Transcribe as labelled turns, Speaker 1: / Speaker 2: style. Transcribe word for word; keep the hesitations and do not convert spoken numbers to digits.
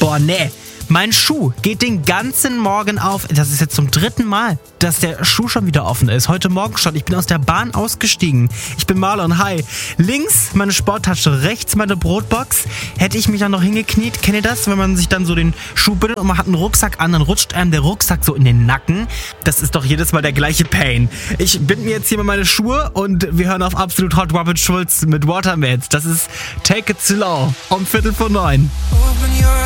Speaker 1: Boah, nee. Mein Schuh geht den ganzen Morgen auf. Das ist jetzt zum dritten Mal, dass der Schuh schon wieder offen ist. Heute Morgen schon. Ich bin aus der Bahn ausgestiegen. Ich bin Marlon. Hi. Links meine Sporttasche, rechts meine Brotbox. Hätte ich mich dann noch hingekniet. Kennt ihr das? Wenn man sich dann so den Schuh bindet und man hat einen Rucksack an, dann rutscht einem der Rucksack so in den Nacken. Das ist doch jedes Mal der gleiche Pain. Ich binde mir jetzt hier mal meine Schuhe und wir hören auf Absolut Hot Robin Schulz mit Watermats. Das ist Take It Slow um Viertel vor neun.